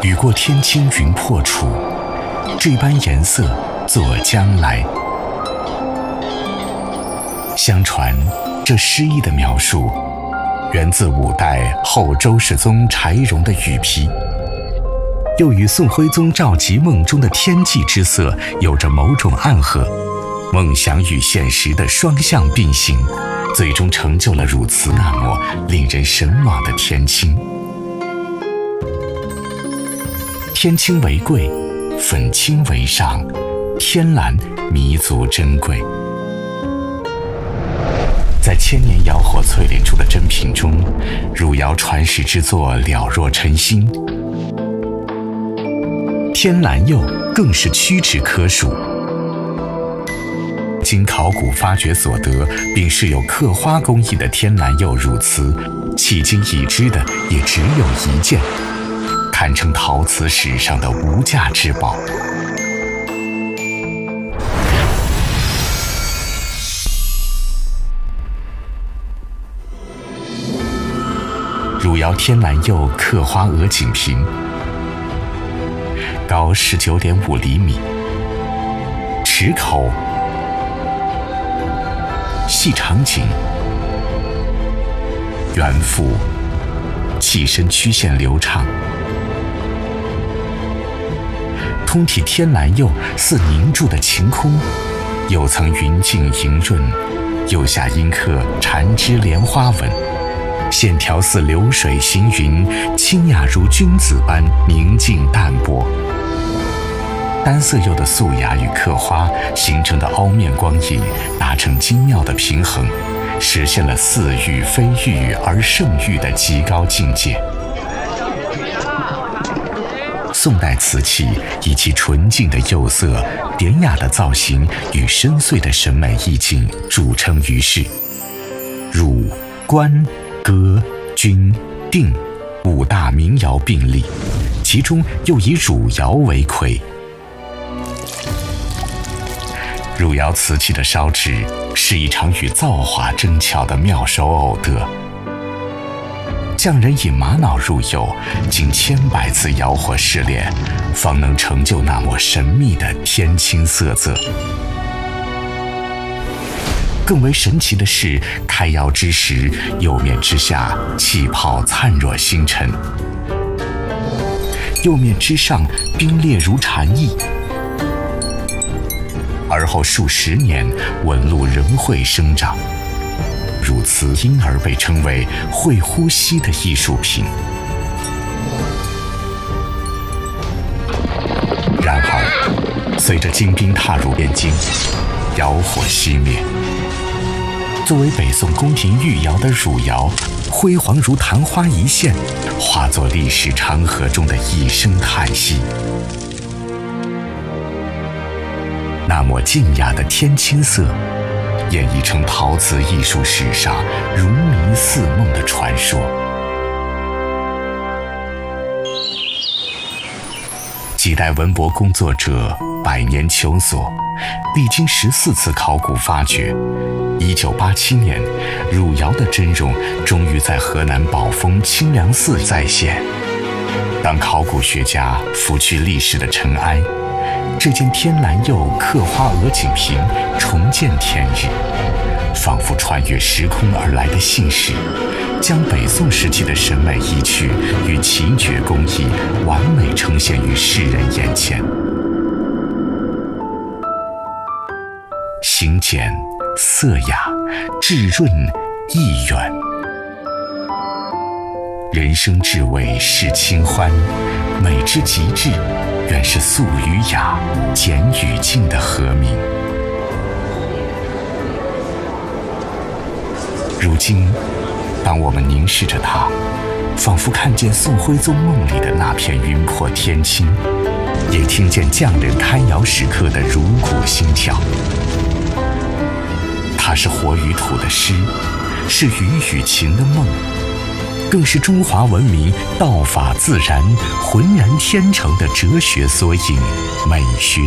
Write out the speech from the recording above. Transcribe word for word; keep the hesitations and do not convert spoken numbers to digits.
雨过天青云破处，这般颜色作将来。相传，这诗意的描述源自五代后周世宗柴荣的雨批，又与宋徽宗赵佶梦中的天际之色有着某种暗合，梦想与现实的双向并行，最终成就了如此那么令人神往的天青。天青为贵，粉青为上，天蓝弥足珍贵。在千年窑火淬炼出的珍品中，汝窑传世之作了若晨星，天蓝釉更是屈指可数。经考古发掘所得并饰有刻花工艺的天蓝釉汝瓷，迄今已知的也只有一件，堪称陶瓷史上的无价之宝。汝窑天蓝釉刻花鹅颈瓶，高 十九点五厘米，齿口细长颈，圆腹，器身曲线流畅。通体天蓝釉似凝住的晴空，釉层匀净莹润，釉下阴刻缠枝莲花纹，线条似流水行云，清雅如君子般明净淡泊。单色釉的素雅与刻花形成的凹面光影达成精妙的平衡，实现了似玉非玉而胜玉的极高境界。宋代瓷器以其纯净的釉色、典雅的造型与深邃的审美意境著称于世。汝、官、歌、钧、定五大名窑并立，其中又以汝窑为魁。汝窑瓷器的烧制是一场与造化争巧的妙手偶得。匠人以玛瑙入釉，经千百次窑火试炼，方能成就那抹神秘的天青色泽。更为神奇的是，开窑之时，釉面之下气泡灿若星辰，釉面之上冰裂如蝉翼，而后数十年纹路仍会生长，汝瓷因而被称为会呼吸的艺术品。然而，随着金兵踏入汴京，窑火熄灭。作为北宋宫廷御窑的汝窑，辉煌如昙花一现，化作历史长河中的一声叹息。那抹静雅的天青色，演绎成陶瓷艺术史上如迷似梦的传说。几代文博工作者百年求索，历经十四次考古发掘，一九八七年，汝窑的真容终于在河南宝丰清凉寺再现。当考古学家拂去历史的尘埃，这件天蓝釉刻花鹅颈瓶重见天日，仿佛穿越时空而来的信使，将北宋时期的审美意趣与奇绝工艺完美呈现于世人眼前。形简色雅，质润意远。人生至味是清欢，美之极致，原是素与雅、简与静的和鸣。如今，当我们凝视着它，仿佛看见宋徽宗梦里的那片云破天青，也听见匠人开窑时刻的如鼓心跳。它是活于土的诗，是鱼与禽的梦，更是中华文明道法自然、浑然天成的哲学缩影、美学